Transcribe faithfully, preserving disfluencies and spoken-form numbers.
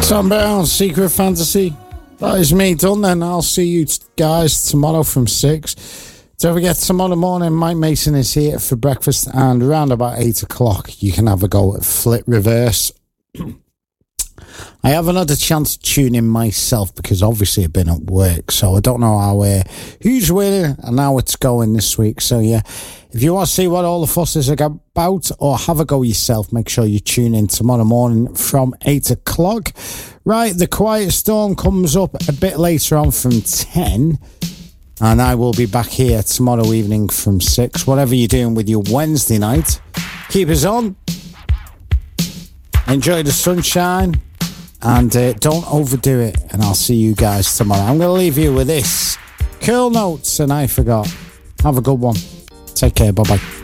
Sam Brown, Secret Fantasy. That is me done then. I'll see you guys tomorrow from six. Don't forget, tomorrow morning, Mike Mason is here for breakfast, and around about eight o'clock, you can have a go at Flip Reverse. I haven't had a chance to tune in myself because obviously I've been at work, so I don't know how uh, who's winning and how it's going this week. So yeah, if you want to see what all the fuss is about or have a go yourself, make sure you tune in tomorrow morning from eight o'clock. Right, The Quiet Storm comes up a bit later on from ten, and I will be back here tomorrow evening from six. Whatever you're doing with your Wednesday night, keep us on. Enjoy the sunshine. And uh, don't overdo it. And I'll see you guys tomorrow. I'm going to leave you with this. Cool Notes and I Forgot. Have a good one. Take care. Bye-bye.